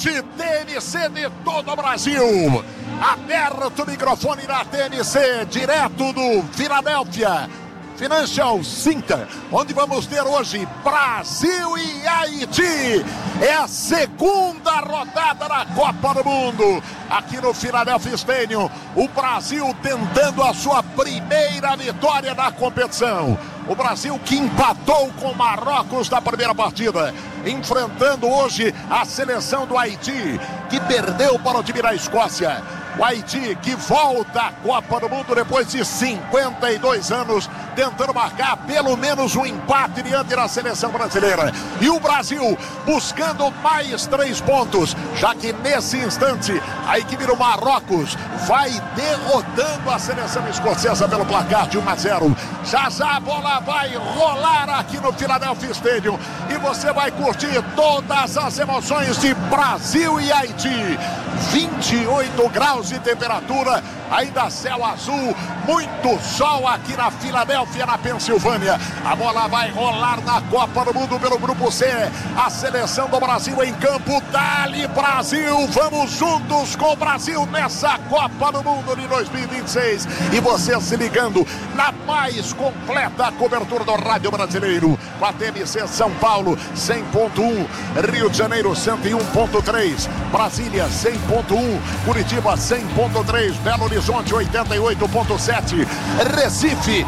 Rede TMC de todo o Brasil. Aberto o microfone da TMC, direto do Philadelphia Financial Center, onde vamos ter hoje Brasil e Haiti. É a segunda rodada da Copa do Mundo aqui no Philadelphia Stadium. O Brasil tentando a sua primeira vitória na competição. O Brasil que empatou com Marrocos na primeira partida, enfrentando hoje a seleção do Haiti, que perdeu para o time da Escócia. O Haiti que volta à Copa do Mundo depois de 52 anos, tentando marcar pelo menos um empate diante da seleção brasileira. E o Brasil buscando mais 3 pontos, já que nesse instante a equipe do Marrocos vai derrotando a seleção escocesa pelo placar de 1-0. Já já a bola vai rolar aqui no Philadelphia Stadium e você vai curtir todas as emoções de Brasil e Haiti. 28 graus de temperatura, ainda céu azul, muito sol aqui na Filadélfia, na Pensilvânia. A bola vai rolar na Copa do Mundo pelo Grupo C. A seleção do Brasil em campo. Dali Brasil, vamos juntos com o Brasil nessa Copa do Mundo de 2026. E você se ligando na mais completa cobertura do rádio brasileiro, com a TMC São Paulo 100.1, Rio de Janeiro 101.3, Brasília 100.1, Curitiba 100.3, Belo Horizonte 88.7, Recife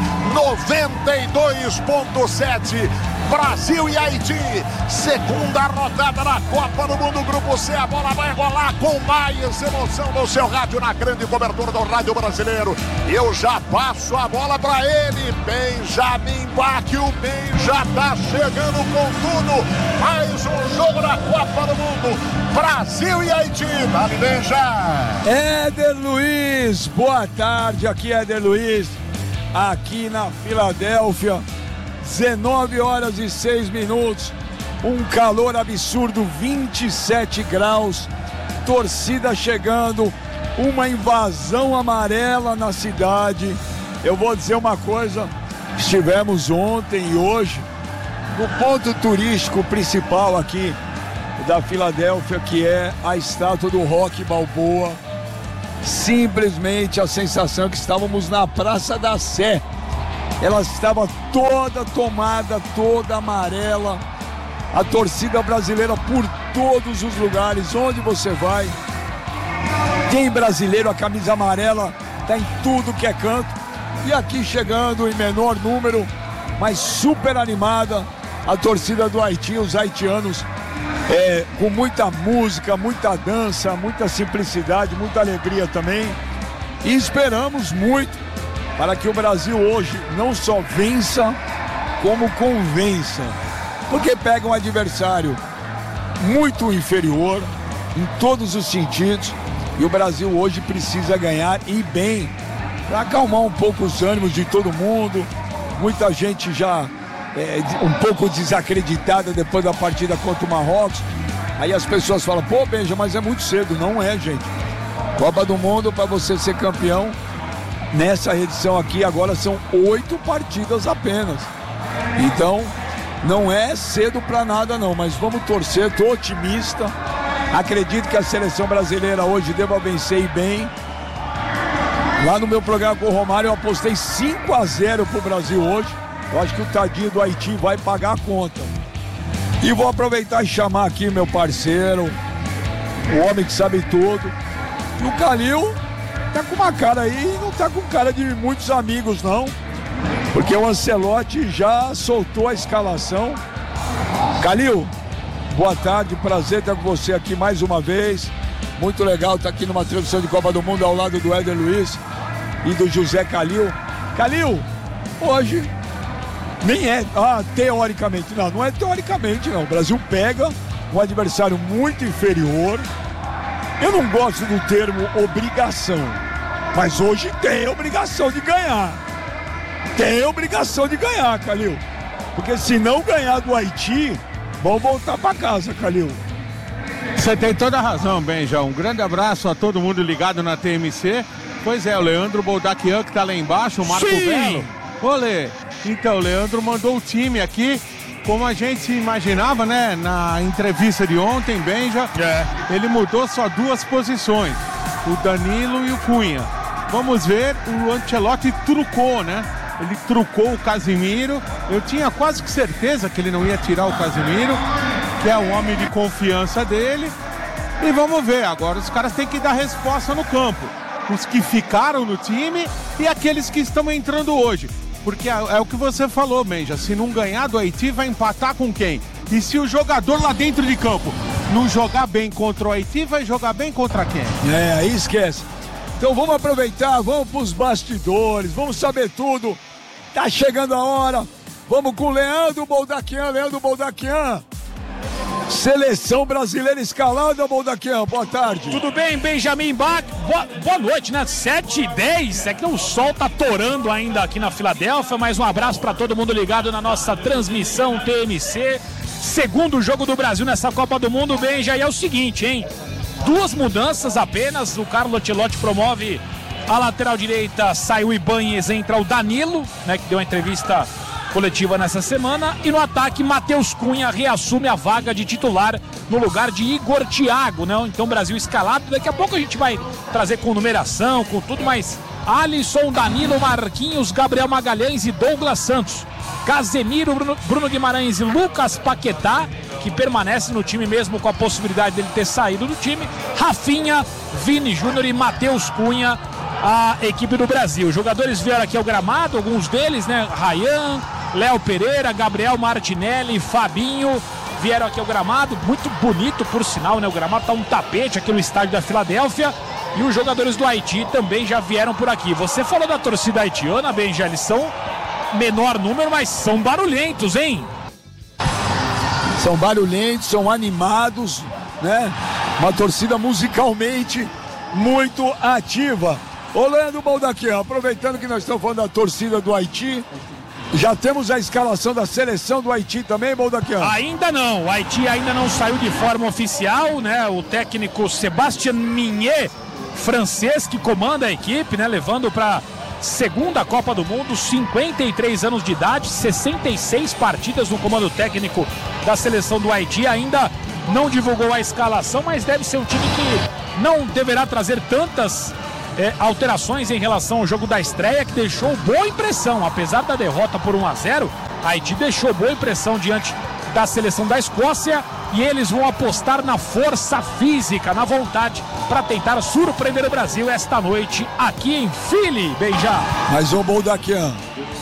92.7. Brasil e Haiti, segunda rodada da Copa do Mundo, Grupo C. A bola vai rolar com mais emoção no seu rádio, na grande cobertura do rádio brasileiro. Eu já passo a bola para ele, Benjamin Bach. O Ben já tá chegando com tudo. Mais um jogo da Copa do Mundo, Brasil e Haiti. Vale, Benja. Éder Luiz, boa tarde. Aqui é Éder Luiz, aqui na Filadélfia. 19h06, um calor absurdo, 27 graus, torcida chegando, uma invasão amarela na cidade. Eu vou dizer uma coisa, estivemos ontem e hoje no ponto turístico principal aqui da Filadélfia, que é a estátua do Rocky Balboa. Simplesmente a sensação que estávamos na Praça da Sé. Ela estava toda tomada, toda amarela. A torcida brasileira por todos os lugares, onde você vai, tem brasileiro, a camisa amarela está em tudo que é canto. E aqui chegando em menor número, mas super animada, a torcida do Haiti, os haitianos, com muita música, muita dança, muita simplicidade, muita alegria também. E esperamos muito para que o Brasil hoje não só vença, como convença. Porque pega um adversário muito inferior em todos os sentidos. E o Brasil hoje precisa ganhar e bem, para acalmar um pouco os ânimos de todo mundo. Muita gente já um pouco desacreditada depois da partida contra o Marrocos. Aí as pessoas falam, pô, Benja, mas é muito cedo. Não é, gente. Copa do Mundo, para você ser campeão, nessa edição aqui agora são 8 partidas apenas. Então não é cedo para nada não, mas vamos torcer, estou otimista. Acredito que a seleção brasileira hoje deva vencer e bem. Lá no meu programa com o Romário eu apostei 5-0 pro Brasil hoje. Eu acho que o tadinho do Haiti vai pagar a conta. E vou aproveitar e chamar aqui meu parceiro, o homem que sabe tudo, o Calil. Tá com uma cara aí, não tá com cara de muitos amigos não, porque o Ancelotti já soltou a escalação. Calil, boa tarde, prazer estar com você aqui mais uma vez. Muito legal estar aqui numa transmissão de Copa do Mundo ao lado do Éder Luiz e do José Calil. Calil, hoje nem é, teoricamente, não é teoricamente não. O Brasil pega um adversário muito inferior. Eu não gosto do termo obrigação, mas hoje tem obrigação de ganhar. Tem obrigação de ganhar, Calil. Porque se não ganhar do Haiti, vamos voltar para casa, Calil. Você tem toda a razão, Benja. Um grande abraço a todo mundo ligado na TMC. Pois é, o Leandro Boldaquian que tá lá embaixo, o Marco Belo. Olê, então o Leandro mandou o time aqui como a gente imaginava, né? Na entrevista de ontem, Benja, ele mudou só 2 posições, o Danilo e o Cunha. Vamos ver, o Ancelotti trucou, né? Ele trucou o Casimiro. Eu tinha quase que certeza que ele não ia tirar o Casimiro, que é o homem de confiança dele. E vamos ver, agora os caras têm que dar resposta no campo. Os que ficaram no time e aqueles que estão entrando hoje. Porque é o que você falou, Benja, se não ganhar do Haiti, vai empatar com quem? E se o jogador lá dentro de campo não jogar bem contra o Haiti, vai jogar bem contra quem? Aí esquece. Então vamos aproveitar, vamos pros bastidores, vamos saber tudo. Tá chegando a hora. Vamos com o Leandro Boldaquian. Seleção brasileira escalada, Boldaquian, boa tarde. Tudo bem, Benjamin Bach? Boa noite, né? 7h10, é que o sol tá torando ainda aqui na Filadélfia, mas um abraço para todo mundo ligado na nossa transmissão TMC. Segundo jogo do Brasil nessa Copa do Mundo, Benja, e é o seguinte, hein? 2 mudanças apenas, o Carlo Ancelotti promove a lateral direita, sai o Ibanez, entra o Danilo, né, que deu uma entrevista coletiva nessa semana, e no ataque Matheus Cunha reassume a vaga de titular no lugar de Igor Thiago, né? Então Brasil escalado, daqui a pouco a gente vai trazer com numeração, com tudo, mas Alisson, Danilo, Marquinhos, Gabriel Magalhães e Douglas Santos, Casemiro, Bruno Guimarães e Lucas Paquetá, que permanece no time mesmo com a possibilidade dele ter saído do time, Rafinha, Vini Júnior e Matheus Cunha, a equipe do Brasil. Os jogadores vieram aqui ao gramado, alguns deles, né? Ryan, Léo Pereira, Gabriel Martinelli, Fabinho, vieram aqui ao gramado, muito bonito por sinal, né? O gramado tá um tapete aqui no estádio da Filadélfia, e os jogadores do Haiti também já vieram por aqui. Você falou da torcida haitiana, Benja, eles são menor número, mas são barulhentos, hein? São barulhentos, são animados, né? Uma torcida musicalmente muito ativa. Ô Leandro Boldaquian, aproveitando que nós estamos falando da torcida do Haiti, já temos a escalação da seleção do Haiti também, Boldaquian? Ainda não, o Haiti ainda não saiu de forma oficial, né? O técnico Sébastien Mignet, francês, que comanda a equipe, né? Levando para segunda Copa do Mundo, 53 anos de idade, 66 partidas no comando técnico da seleção do Haiti, ainda não divulgou a escalação, mas deve ser um time que não deverá trazer tantas alterações em relação ao jogo da estreia, que deixou boa impressão, apesar da derrota por 1-0, Haiti deixou boa impressão diante da seleção da Escócia, e eles vão apostar na força física, na vontade, para tentar surpreender o Brasil esta noite aqui em Philly, Benja. Mas ô Boldaquian,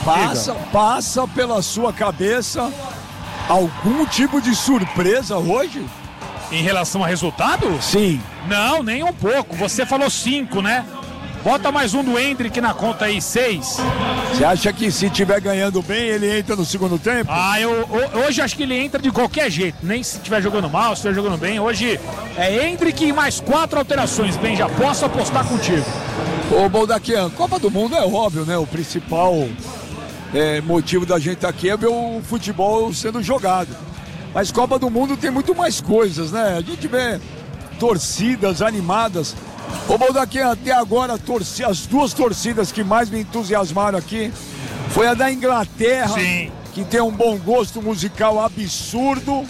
passa pela sua cabeça algum tipo de surpresa hoje? Em relação ao resultado? Sim. Não, nem um pouco. Você falou 5, né? Bota mais um do Endrick na conta aí, 6. Você acha que se estiver ganhando bem, ele entra no segundo tempo? Hoje acho que ele entra de qualquer jeito. Nem se estiver jogando mal, se estiver jogando bem. Hoje é Endrick e mais 4 alterações. Bem, já posso apostar contigo. Ô Boldaquian, Copa do Mundo é óbvio, né? O principal motivo da gente estar aqui é ver o futebol sendo jogado. Mas Copa do Mundo tem muito mais coisas, né? A gente vê torcidas animadas. Ô Boldaquian, até agora as 2 torcidas que mais me entusiasmaram aqui foi a da Inglaterra, sim, que tem um bom gosto musical absurdo,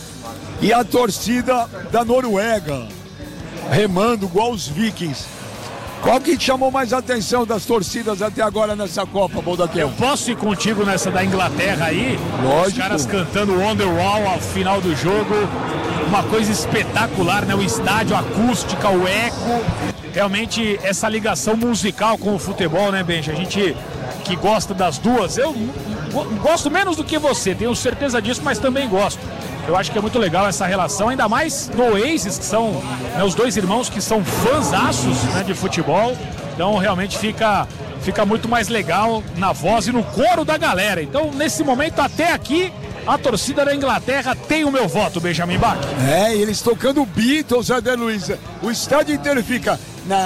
e a torcida da Noruega, remando igual os vikings. Qual que te chamou mais atenção das torcidas até agora nessa Copa, Boldaquian? Eu posso ir contigo nessa da Inglaterra aí? Lógico. Os caras cantando Wonderwall ao final do jogo. Uma coisa espetacular, né? O estádio, a acústica, o eco. Realmente essa ligação musical com o futebol, né, Benja? A gente que gosta das duas. Eu gosto menos do que você, tenho certeza disso, mas também gosto. Eu acho que é muito legal essa relação, ainda mais no Oasis, que são, né, os 2 irmãos que são fãzaços, né, de futebol. Então realmente fica muito mais legal na voz e no coro da galera. Então nesse momento até aqui a torcida da Inglaterra tem o meu voto, Benjamin Bach. Eles tocando Beatles, Zé Luiz. O estádio inteiro fica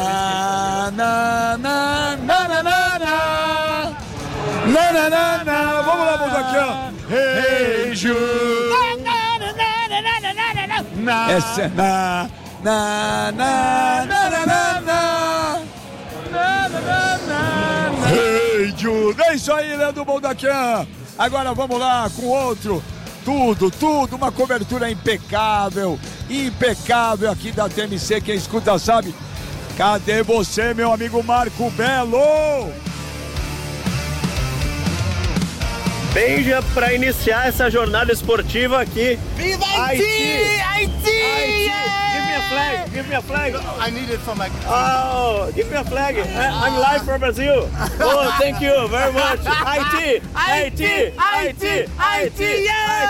na na na na na na na na na na. Vamos lá, Boldaquian. Hey Jude. Essa é na na na na na na na. Hey Jude. É isso aí, Leandro Boldaquian. Agora vamos lá com outro tudo, uma cobertura impecável aqui da TMC, quem escuta sabe. Cadê você, meu amigo Marco Belo? Benja, para iniciar essa jornada esportiva aqui. Viva Haiti! Haiti! Give me a flag. I need it for my... Oh, give me a flag. I'm live for Brazil. Oh, thank you very much. Haiti! Haiti! Haiti! Haiti!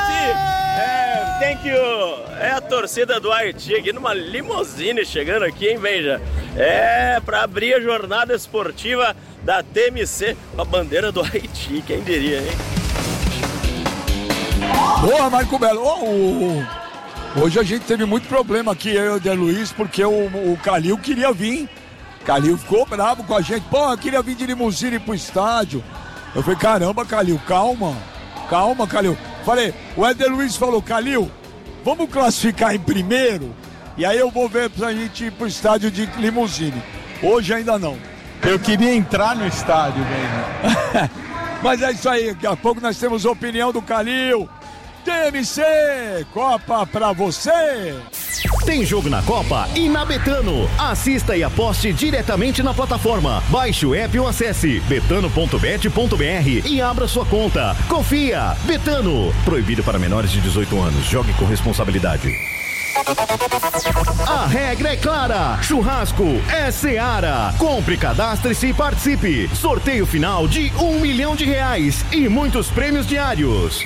Thank you. É a torcida do Haiti aqui numa limusine chegando aqui, hein, Benja? Para abrir a jornada esportiva da TMC com a bandeira do Haiti, quem diria, hein? Boa, Marco Belo. Hoje a gente teve muito problema aqui, eu e o De Luiz, porque o Calil queria vir. Calil ficou bravo com a gente. Pô, eu queria vir de limusine pro estádio. Eu falei, caramba, Calil, calma, Calil. Falei, o Ed Luiz falou, Calil, vamos classificar em primeiro? E aí eu vou ver pra gente ir pro estádio de limusine. Hoje ainda não. Eu queria entrar no estádio, velho. Mas é isso aí, daqui a pouco nós temos a opinião do Calil. TMC, Copa pra você! Tem jogo na Copa e na Betano. Assista e aposte diretamente na plataforma. Baixe o app ou acesse betano.bet.br e abra sua conta. Confia! Betano. Proibido para menores de 18 anos. Jogue com responsabilidade. A regra é clara. Churrasco é Seara. Compre, cadastre-se e participe. Sorteio final de R$1 milhão e muitos prêmios diários.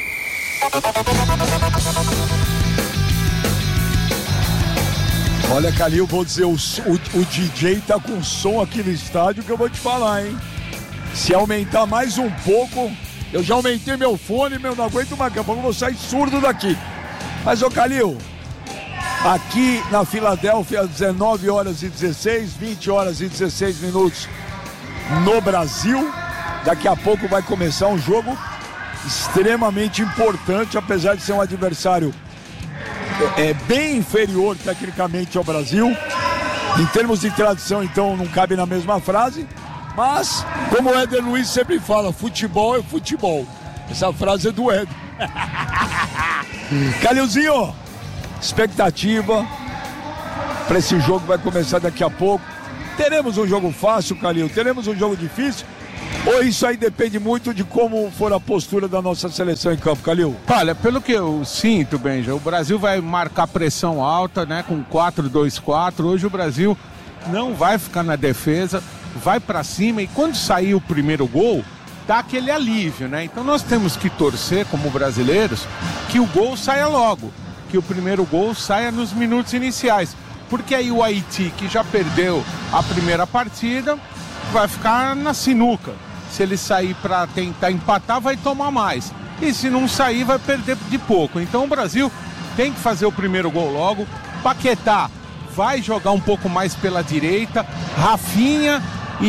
Olha, Calil, vou dizer, o DJ tá com som aqui no estádio que eu vou te falar, hein? Se aumentar mais um pouco, eu já aumentei meu fone, não aguento mais, daqui a pouco eu vou sair surdo daqui. Mas, ô Calil, aqui na Filadélfia, 19 horas e 16, 20 horas e 16 minutos no Brasil, daqui a pouco vai começar um jogo extremamente importante, apesar de ser um adversário bem inferior tecnicamente ao Brasil. Em termos de tradição, então, não cabe na mesma frase. Mas, como o Éder Luiz sempre fala, futebol é futebol. Essa frase é do Éder. Calilzinho, expectativa para esse jogo que vai começar daqui a pouco. Teremos um jogo fácil, Calil? Teremos um jogo difícil? Ou isso aí depende muito de como for a postura da nossa seleção em campo, Calil? Olha, pelo que eu sinto, Benja, o Brasil vai marcar pressão alta, né, com 4-2-4. Hoje o Brasil não vai ficar na defesa, vai pra cima e quando sair o primeiro gol, dá aquele alívio, né? Então nós temos que torcer, como brasileiros, que o gol saia logo, que o primeiro gol saia nos minutos iniciais. Porque aí o Haiti, que já perdeu a primeira partida, vai ficar na sinuca. Se ele sair para tentar empatar, vai tomar mais. E se não sair, vai perder de pouco. Então o Brasil tem que fazer o primeiro gol logo. Paquetá vai jogar um pouco mais pela direita. Rafinha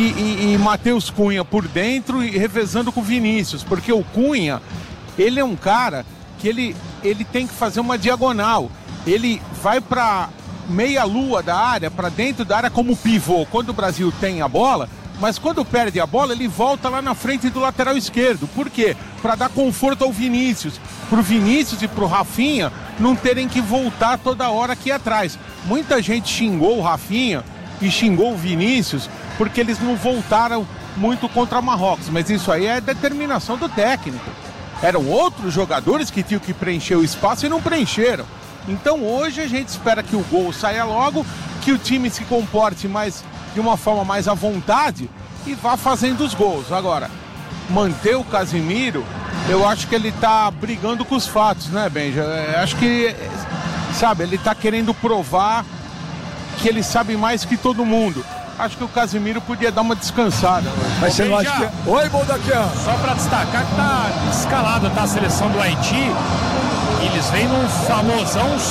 e Matheus Cunha por dentro e revezando com o Vinícius. Porque o Cunha, ele é um cara que ele tem que fazer uma diagonal. Ele vai para meia-lua da área, para dentro da área como pivô. Quando o Brasil tem a bola... Mas quando perde a bola, ele volta lá na frente do lateral esquerdo. Por quê? Para dar conforto ao Vinícius. Pro Vinícius e pro Rafinha não terem que voltar toda hora aqui atrás. Muita gente xingou o Rafinha e xingou o Vinícius porque eles não voltaram muito contra Marrocos. Mas isso aí é determinação do técnico. Eram outros jogadores que tinham que preencher o espaço e não preencheram. Então hoje a gente espera que o gol saia logo, que o time se comporte de uma forma mais à vontade e vá fazendo os gols. Agora, manter o Casemiro, eu acho que ele tá brigando com os fatos, né, Benja? Acho que, sabe, ele tá querendo provar que ele sabe mais que todo mundo. Acho que o Casemiro podia dar uma descansada. Mas você não acha que... Oi, Boldaquian. Só para destacar que tá escalada, tá, a seleção do Haiti. Eles vêm num famosão 5-4-1,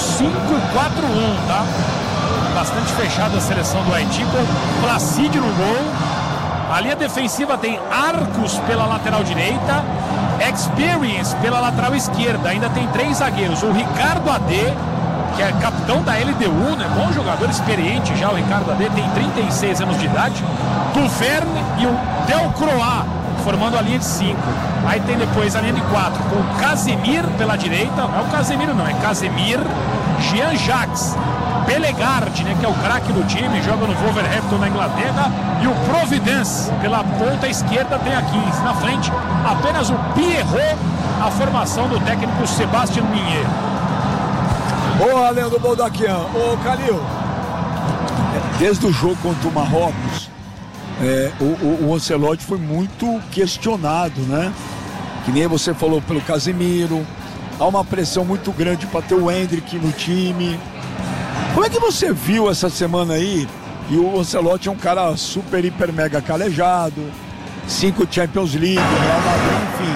tá? Bastante fechada a seleção do Haiti, com Placide no gol. A linha defensiva tem Arcos pela lateral direita, Experience pela lateral esquerda. Ainda tem 3 zagueiros. O Ricardo AD, que é capitão da LDU, né? Bom jogador, experiente já. O Ricardo AD tem 36 anos de idade. Duverne e o Delcroix, formando a linha de 5. Aí tem depois a linha de 4 com o Casemir pela direita. Não é o Casemiro não, é Casemir, Jean-Jacques, Bellegarde, né, que é o craque do time, joga no Wolverhampton na Inglaterra, e o Providence pela ponta esquerda tem aqui na frente apenas o Pierrot, a formação do técnico Sebastião Minher. Ô, Leandro Boldaquian, ô, Calil, desde o jogo contra o Marrocos, o Ancelotti foi muito questionado, né? Que nem você falou pelo Casemiro, há uma pressão muito grande para ter o Endrick no time. Como é que você viu essa semana aí? E o Ancelotti é um cara super, hiper, mega calejado, 5 Champions League, Real Madrid, enfim.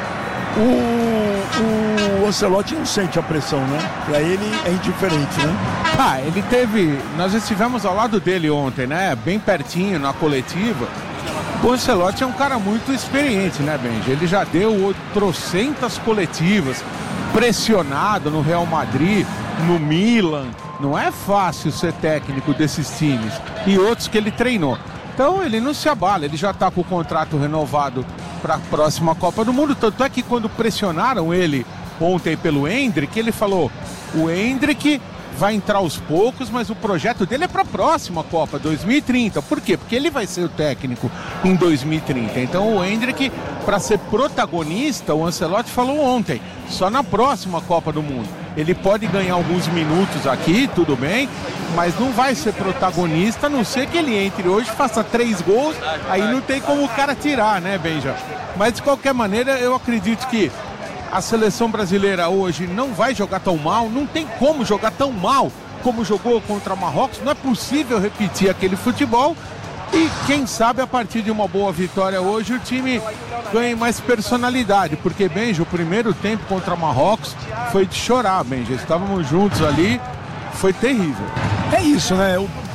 O Ancelotti não sente a pressão, né? Pra ele é indiferente, né? Ele teve... Nós estivemos ao lado dele ontem, né? Bem pertinho, na coletiva. O Ancelotti é um cara muito experiente, né, Benji? Ele já deu trocentas coletivas, pressionado no Real Madrid, no Milan. Não é fácil ser técnico desses times. E outros que ele treinou. Então ele não se abala, ele já está com o contrato renovado para a próxima Copa do Mundo. Tanto é que quando pressionaram ele ontem pelo Endrick, ele falou: o Endrick vai entrar aos poucos, mas o projeto dele é para a próxima Copa, 2030. Por quê? Porque ele vai ser o técnico em 2030. Então o Endrick, para ser protagonista, o Ancelotti falou ontem, só na próxima Copa do Mundo. Ele pode ganhar alguns minutos aqui, tudo bem, mas não vai ser protagonista, a não ser que ele entre hoje, faça 3 gols, aí não tem como o cara tirar, né, Benja? Mas de qualquer maneira, eu acredito que a seleção brasileira hoje não vai jogar tão mal, não tem como jogar tão mal como jogou contra Marrocos, não é possível repetir aquele futebol. E quem sabe a partir de uma boa vitória hoje o time ganhe mais personalidade, porque, Benja, o primeiro tempo contra Marrocos foi de chorar, Benja, estávamos juntos ali, foi terrível. É isso, né?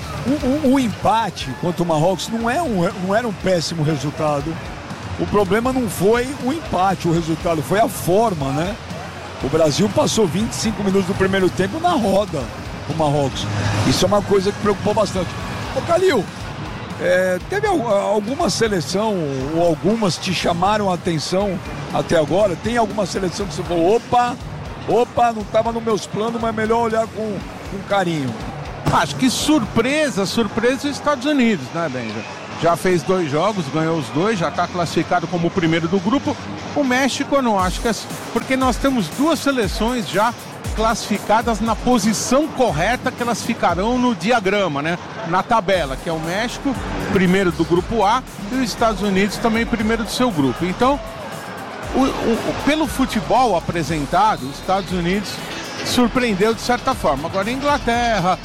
O empate contra o Marrocos não era um péssimo resultado. O problema não foi o empate, o resultado foi a forma, né? O Brasil passou 25 minutos do primeiro tempo na roda com o Marrocos. Isso é uma coisa que preocupou bastante. Ô, Calil, teve alguma seleção ou algumas te chamaram a atenção até agora? Tem alguma seleção que você falou, opa, não estava nos meus planos, mas é melhor olhar com carinho? Acho que surpresa os Estados Unidos, né, Benja? Já fez 2 jogos, ganhou os 2, já está classificado como o primeiro do grupo. O México eu não acho que é... Porque nós temos 2 seleções já classificadas na posição correta que elas ficarão no diagrama, né? Na tabela, que é o México, primeiro do grupo A, e os Estados Unidos também primeiro do seu grupo. Então, pelo futebol apresentado, os Estados Unidos surpreendeu de certa forma. Agora a Inglaterra,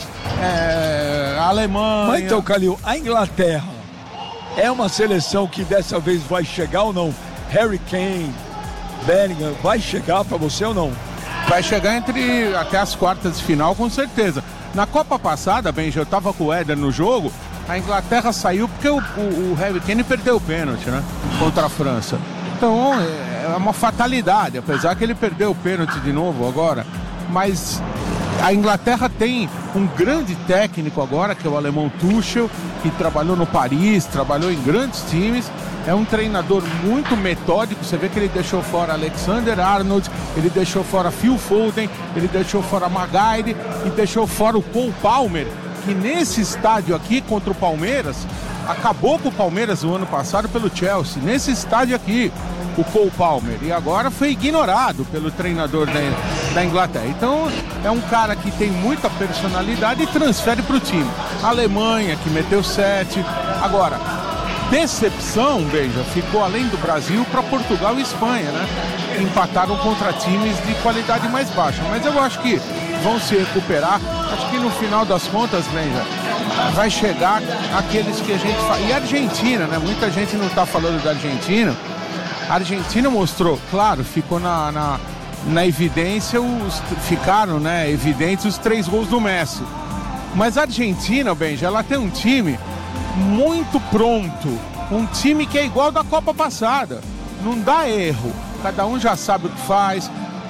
a Alemanha... Mas então, Calil, a Inglaterra é uma seleção que dessa vez vai chegar ou não? Harry Kane, Bellingham, vai chegar para você ou não? Vai chegar até as quartas de final, com certeza. Na Copa passada, Benja, eu estava com o Éder no jogo, a Inglaterra saiu porque o Harry Kane perdeu o pênalti, né? Contra a França. Então, é uma fatalidade, apesar que ele perdeu o pênalti de novo agora. Mas a Inglaterra tem um grande técnico agora, que é o alemão Tuchel, que trabalhou no Paris, trabalhou em grandes times. É um treinador muito metódico. Você vê que ele deixou fora Alexander-Arnold, ele deixou fora Phil Foden, ele deixou fora Maguire e deixou fora o Cole Palmer, que nesse estádio aqui contra o Palmeiras, acabou com o Palmeiras no ano passado pelo Chelsea, nesse estádio aqui, o Cole Palmer, e agora foi ignorado pelo treinador da Inglaterra. Então é um cara que tem muita personalidade e transfere para o time. A Alemanha, que meteu 7. Agora, decepção, Benja, ficou além do Brasil para Portugal e Espanha, né? Empataram contra times de qualidade mais baixa, mas eu acho que vão se recuperar. Acho que no final das contas, Benja, vai chegar aqueles que a gente fala. E a Argentina, né? Muita gente não está falando da Argentina. A Argentina mostrou, claro, ficou na evidência, ficaram, né, evidentes os 3 gols do Messi. Mas a Argentina, Benja, ela tem um time muito pronto, um time que é igual da Copa passada, não dá erro, cada um já sabe o que faz,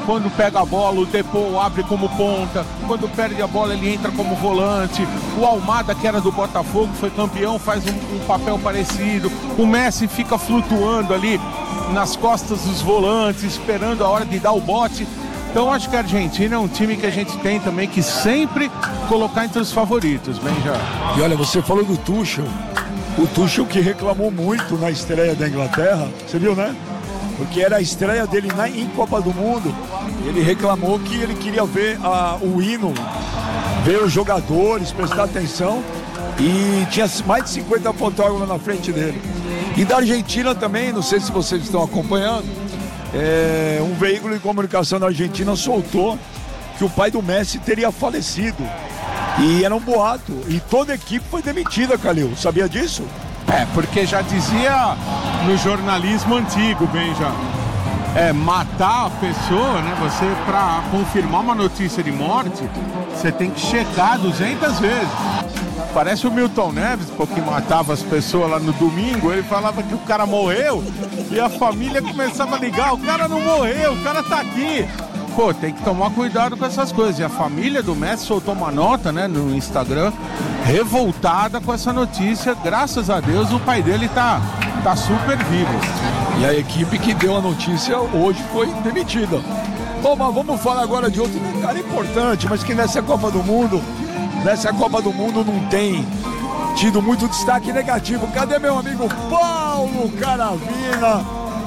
Quando pega a bola, o Depô abre como ponta. Quando perde a bola, ele entra como volante. O Almada, que era do Botafogo, foi campeão, faz um papel parecido. O Messi fica flutuando ali nas costas dos volantes, esperando a hora de dar o bote. Então acho que a Argentina é um time que a gente tem também que sempre colocar entre os favoritos, bem já. E olha, você falou do Tuchel. O Tuchel que reclamou muito na estreia da Inglaterra, você viu, né? Porque era a estreia dele em Copa do Mundo. Ele reclamou que ele queria ver o hino, ver os jogadores, prestar atenção. E tinha mais de 50 fotógrafos na frente dele. E da Argentina também, não sei se vocês estão acompanhando, um veículo de comunicação da Argentina soltou que o pai do Messi teria falecido. E era um boato. E toda a equipe foi demitida, Calil. Sabia disso? Porque já dizia no jornalismo antigo, Benja, matar a pessoa, né? Você, para confirmar uma notícia de morte, você tem que checar 200 vezes. Parece o Milton Neves, porque matava as pessoas lá no domingo. Ele falava que o cara morreu e a família começava a ligar: o cara não morreu, o cara tá aqui. Pô, tem que tomar cuidado com essas coisas. E a família do Messi soltou uma nota, né, no Instagram, revoltada com essa notícia. Graças a Deus o pai dele tá super vivo. E a equipe que deu a notícia hoje foi demitida. Bom, mas vamos falar agora de outro detalhe importante, mas que nessa Copa do Mundo não tem tido muito destaque negativo. Cadê meu amigo Paulo Caravina?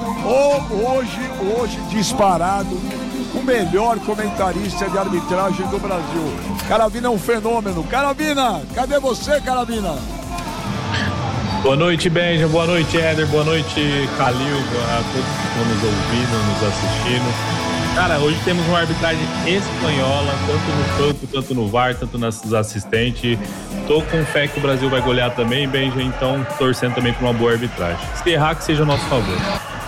Hoje disparado, o melhor comentarista de arbitragem do Brasil. Caravina é um fenômeno. Caravina, cadê você, Caravina? Boa noite, Benja. Boa noite, Éder. Boa noite, Calil. A todos que estão nos ouvindo, nos assistindo. Cara, hoje temos uma arbitragem espanhola, tanto no campo, tanto no VAR, tanto nos assistentes. Tô com fé que o Brasil vai golear também, Benja, então torcendo também por uma boa arbitragem. Se errar, que seja a nosso favor.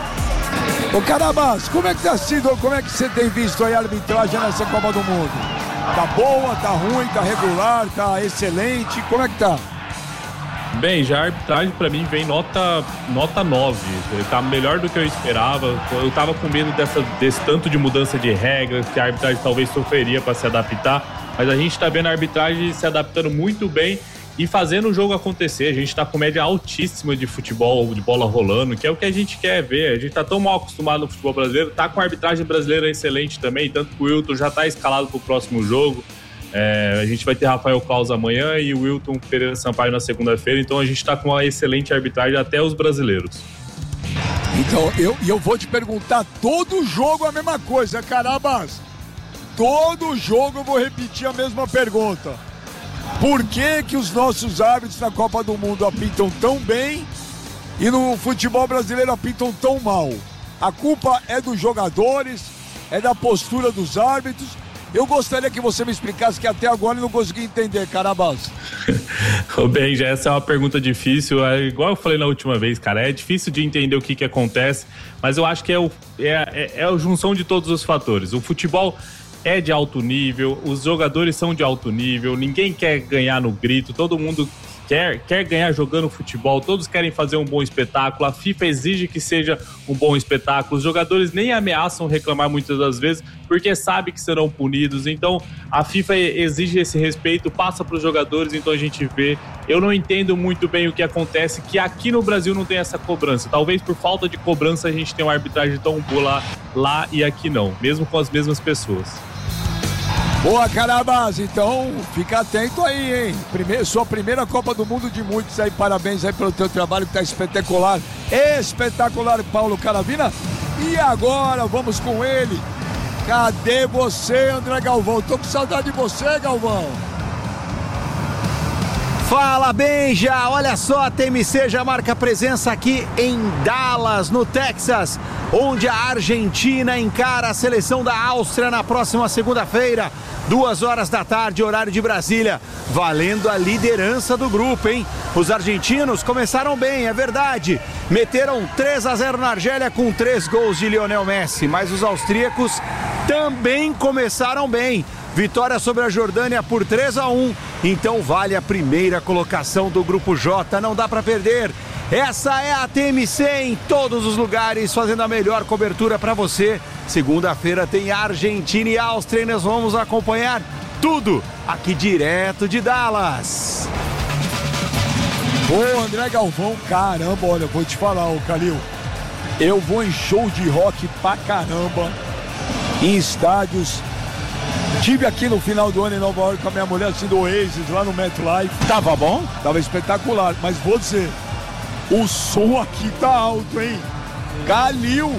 Ô Carabas, como é que tá sido, como é que você tem visto aí a arbitragem nessa Copa do Mundo? Tá boa, tá ruim, tá regular, tá excelente, como é que tá? Bem, já a arbitragem pra mim vem nota 9, tá melhor do que eu esperava. Eu tava com medo desse tanto de mudança de regras, que a arbitragem talvez sofreria para se adaptar, mas a gente tá vendo a arbitragem se adaptando muito bem e fazendo o jogo acontecer. A gente tá com média altíssima de futebol, de bola rolando, que é o que a gente quer ver. A gente tá tão mal acostumado no futebol brasileiro, tá com a arbitragem brasileira excelente também, tanto que o Wilton já tá escalado pro próximo jogo. A gente vai ter Rafael Claus amanhã e o Wilton Pereira Sampaio na segunda-feira, então a gente tá com uma excelente arbitragem até os brasileiros. Então, eu vou te perguntar todo jogo a mesma coisa, Carabas. Todo jogo eu vou repetir a mesma pergunta. Por que os nossos árbitros na Copa do Mundo apitam tão bem e no futebol brasileiro apitam tão mal? A culpa é dos jogadores, é da postura dos árbitros? Eu gostaria que você me explicasse, que até agora eu não consegui entender, Carabas. Bem, já essa é uma pergunta difícil, igual eu falei na última vez, cara, é difícil de entender o que acontece, mas eu acho que é a junção de todos os fatores. O futebol é de alto nível, os jogadores são de alto nível, ninguém quer ganhar no grito, todo mundo quer ganhar jogando futebol, todos querem fazer um bom espetáculo, a FIFA exige que seja um bom espetáculo, os jogadores nem ameaçam reclamar muitas das vezes, porque sabe que serão punidos, então a FIFA exige esse respeito, passa para os jogadores, então a gente vê. Eu não entendo muito bem o que acontece, que aqui no Brasil não tem essa cobrança, talvez por falta de cobrança a gente tenha uma arbitragem tão boa lá e aqui não, mesmo com as mesmas pessoas. Boa, Carabas, então fica atento aí, hein? Sua primeira Copa do Mundo de muitos aí, parabéns aí pelo teu trabalho que tá espetacular, Paulo Caravina. E agora vamos com ele. Cadê você, André Galvão? Tô com saudade de você, Galvão. Fala, Benja! Olha só, a TMC já marca presença aqui em Dallas, no Texas, onde a Argentina encara a seleção da Áustria na próxima segunda-feira, 14h, horário de Brasília, valendo a liderança do grupo, hein? Os argentinos começaram bem, é verdade, meteram 3-0 na Argélia com 3 gols de Lionel Messi, mas os austríacos também começaram bem. Vitória sobre a Jordânia por 3-1, então vale a primeira colocação do Grupo J, não dá para perder. Essa é a TMC em todos os lugares, fazendo a melhor cobertura para você. Segunda-feira tem Argentina e Áustria e nós vamos acompanhar tudo aqui direto de Dallas. Ô, André Galvão, caramba, olha, vou te falar, ô Calil. Eu vou em show de rock pra caramba, em estádios. Tive aqui no final do ano em Nova York com a minha mulher assistindo Oasis lá no MetLife. Tava bom? Tava espetacular, mas vou dizer, o som aqui tá alto, hein? Calil.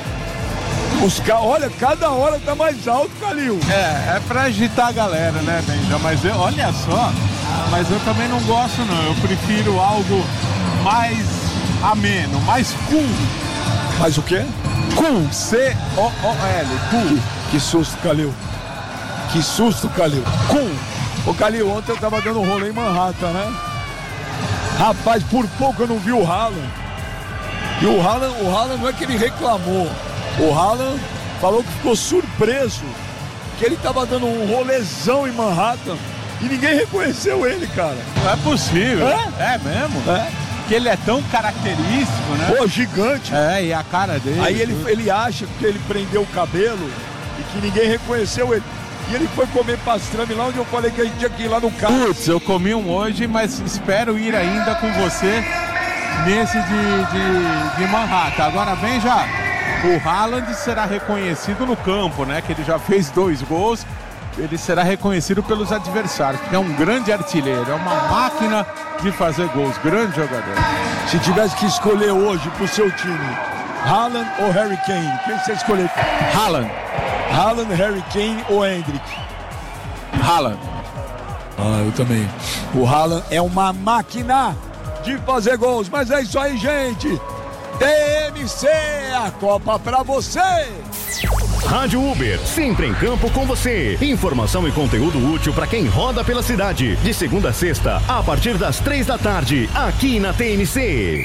Olha, cada hora tá mais alto, Calil. É pra agitar a galera, né, Benja? Mas olha só, mas eu também não gosto não, eu prefiro algo mais ameno, mais cool. Mais o quê? Cool, C-O-O-L, cool. Que susto, Calil. Que susto, Calil. Cool. Ô, Calil, ontem eu tava dando um rolê em Manhattan, né? Rapaz, por pouco eu não vi o Haaland. E o Haaland não é que ele reclamou. O Haaland falou que ficou surpreso que ele tava dando um rolezão em Manhattan e ninguém reconheceu ele, cara. Não é possível. É mesmo? É. Que ele é tão característico, né? Pô, gigante. É, e a cara dele. Aí ele acha que ele prendeu o cabelo e que ninguém reconheceu ele. E ele foi comer pastrame lá onde eu falei que a gente tinha que ir lá no carro. Putz, eu comi um hoje, mas espero ir ainda com você nesse de Manhattan. Agora bem já, o Haaland será reconhecido no campo, né? Que ele já fez 2 gols. Ele será reconhecido pelos adversários, porque é um grande artilheiro, é uma máquina de fazer gols, grande jogador. Se tivesse que escolher hoje pro seu time, Haaland ou Harry Kane, quem você escolher? Haaland, Harry Kane ou Endrick? Haaland. Ah, eu também. O Haaland é uma máquina de fazer gols, mas é isso aí, gente. TMC, a Copa pra você. Rádio Uber, sempre em campo com você. Informação e conteúdo útil para quem roda pela cidade. De segunda a sexta, a partir das 3 da tarde, aqui na TMC.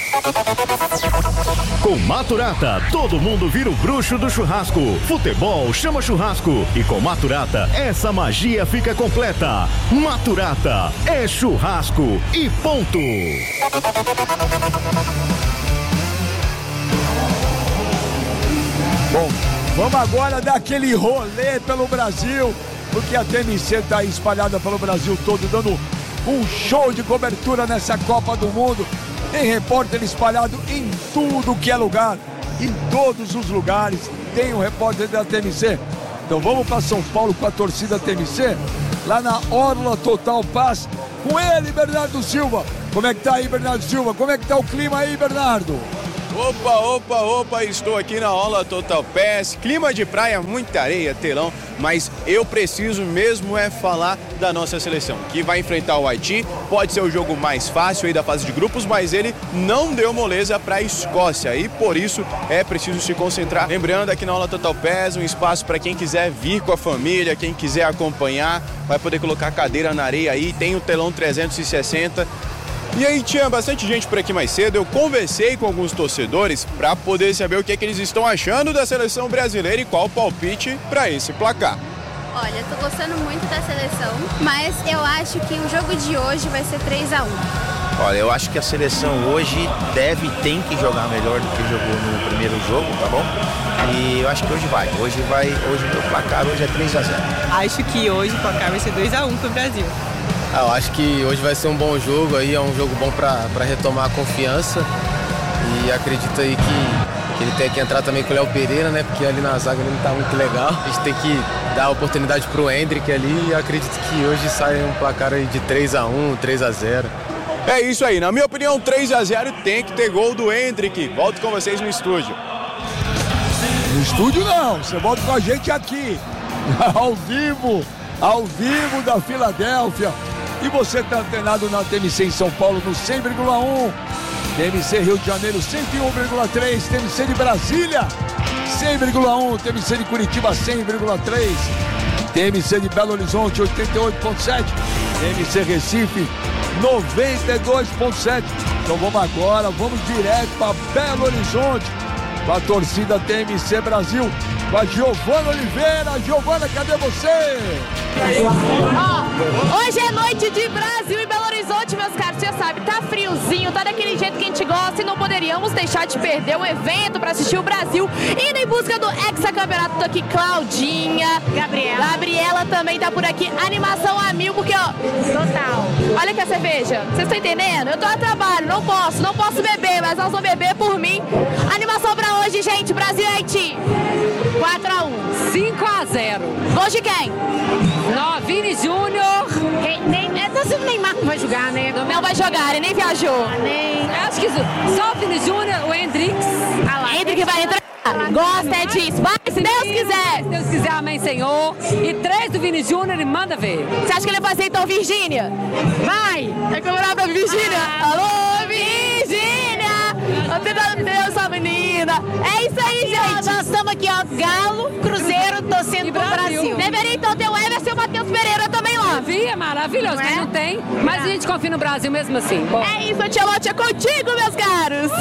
Com Maturata, todo mundo vira o bruxo do churrasco. Futebol chama churrasco. E com Maturata, essa magia fica completa. Maturata é churrasco e ponto. Bom, vamos agora dar aquele rolê pelo Brasil, porque a TMC está espalhada pelo Brasil todo, dando um show de cobertura nessa Copa do Mundo. Tem repórter espalhado em tudo que é lugar, em todos os lugares. Tem um repórter da TMC. Então vamos para São Paulo com a torcida TMC, lá na Orla Total Pass, com ele, Bernardo Silva. Como é que tá aí, Bernardo Silva? Como é que tá o clima aí, Bernardo? Opa, estou aqui na Orla Total Pass, clima de praia, muita areia, telão, mas eu preciso mesmo falar da nossa seleção, que vai enfrentar o Haiti. Pode ser o jogo mais fácil aí da fase de grupos, mas ele não deu moleza para a Escócia e por isso é preciso se concentrar. Lembrando, aqui na Orla Total Pass, um espaço para quem quiser vir com a família, quem quiser acompanhar, vai poder colocar a cadeira na areia aí, tem o telão 360. E aí tinha bastante gente por aqui mais cedo, eu conversei com alguns torcedores para poder saber o que eles estão achando da seleção brasileira e qual o palpite para esse placar. Olha, eu tô gostando muito da seleção, mas eu acho que o jogo de hoje vai ser 3-1. Olha, eu acho que a seleção hoje tem que jogar melhor do que jogou no primeiro jogo, tá bom? E eu acho que hoje vai. Hoje o placar hoje é 3-0. Acho que hoje o placar vai ser 2-1 pro Brasil. Eu acho que hoje vai ser um bom jogo, aí é um jogo bom para retomar a confiança e acredito aí que ele tem que entrar também com o Léo Pereira, né? Porque ali na zaga ele não tá muito legal. A gente tem que dar a oportunidade pro Endrick ali e acredito que hoje sai um placar aí de 3-1, 3-0. É isso aí, na minha opinião 3-0 tem que ter gol do Endrick. Volto com vocês no estúdio. No estúdio não, você volta com a gente aqui, ao vivo da Filadélfia. E você está antenado na TMC em São Paulo no 100,1, TMC Rio de Janeiro 101,3, TMC de Brasília 100,1, TMC de Curitiba 100,3, TMC de Belo Horizonte 88,7, TMC Recife 92,7. Então vamos direto para Belo Horizonte com a torcida TMC Brasil, com a Giovana Oliveira. Giovana, cadê você? Hoje é noite de Brasil e Belo Horizonte, meus caros, você já sabe, tá friozinho, tá daquele jeito que a gente gosta e não poderíamos deixar de perder o evento pra assistir o Brasil. Indo em busca do hexacampeonato, tô aqui Claudinha, Gabriela também tá por aqui, animação a mil, porque ó, total. Olha aqui a cerveja, vocês estão entendendo? Eu tô a trabalho, não posso beber, mas nós vamos beber por mim. Animação pra hoje, gente, Brasil e Haiti. 4-1. 5-0. Gol de quem? Vini Júnior. O Neymar não vai jogar, né? Não vai jogar, ele nem viajou. Acho que só o Vini Júnior, o Hendrix. Hendrix vai entrar. Gosta disso. Vai, se Deus quiser. Se Deus quiser, amém, Senhor. E 3 do Vini Júnior, ele manda ver. Você acha que ele vai fazer então, Virgínia? Vai! É comemorar pra Virgínia. Alô, Virgínia! Deus, sua menina. É isso aí, gente. Nós estamos aqui, ó, Galo, Cruzeiro, torcendo pro Brasil. Deveria então ter o Everson e o Matheus Pereira também lá. Devia, maravilhoso, mas não tem. Mas a gente confia no Brasil mesmo assim. Bom. É isso, Ancelotti, é contigo, meus caros.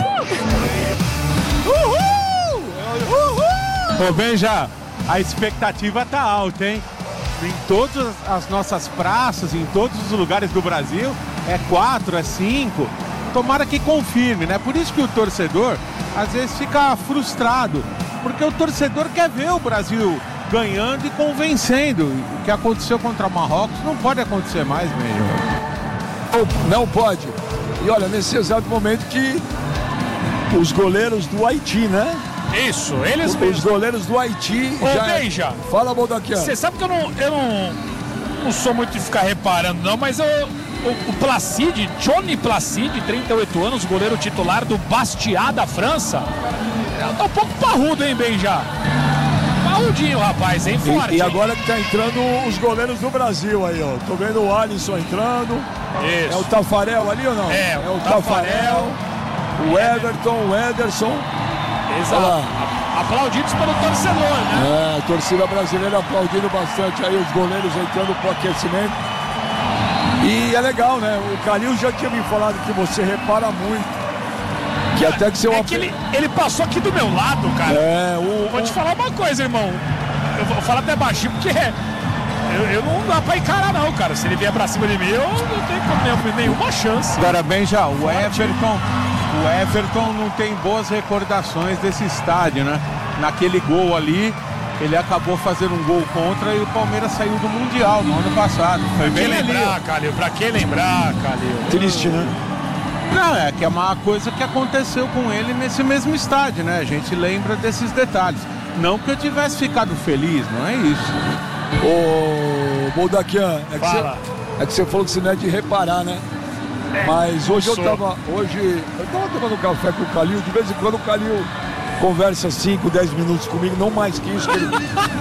Ô, Benja, a expectativa tá alta, hein? Em todas as nossas praças, em todos os lugares do Brasil, é 4, é 5. Tomara que confirme, né? Por isso que o torcedor, às vezes, fica frustrado. Porque o torcedor quer ver o Brasil ganhando e convencendo. O que aconteceu contra o Marrocos não pode acontecer mais, Benja. Não pode. E olha, nesse exato momento que os goleiros do Haiti, né? Isso, eles Os goleiros do Haiti. Beija. Fala, Boldaquian. Você sabe que eu não sou muito de ficar reparando, não, mas o Placide, Johnny Placide, 38 anos, goleiro titular do Bastia da França, tá um pouco parrudo, hein, Benja? Parrudinho, rapaz, hein? Forte. E agora que tá entrando os goleiros do Brasil aí, ó. Tô vendo o Alisson entrando. Isso. É o Tafarel ali ou não? É o Tafarel. O Everton, o Ederson. Exato. Aplaudidos pelo torcedor, né? A torcida brasileira aplaudindo bastante aí os goleiros entrando pro aquecimento. E é legal, né? O Calil já tinha me falado que você repara muito. Que até que você... É que ele passou aqui do meu lado, cara. Vou te falar uma coisa, irmão. Eu vou falar até baixinho, porque eu não dá pra encarar, não, cara. Se ele vier pra cima de mim, eu não tenho nenhuma chance. Agora, bem já, o Everton não tem boas recordações desse estádio, né? Naquele gol ali, ele acabou fazendo um gol contra e o Palmeiras saiu do Mundial no ano passado. Foi bem lembrar, Calil? Pra que lembrar, Calil? Triste, né? Não, é que é uma coisa que aconteceu com ele nesse mesmo estádio, né? A gente lembra desses detalhes. Não que eu tivesse ficado feliz, não é isso. Ô, Boldaquian, é que você falou que você não é de reparar, né? Mas hoje eu tava tomando café com o Calil, de vez em quando o Calil conversa 5, 10 minutos comigo, não mais que isso. Que ele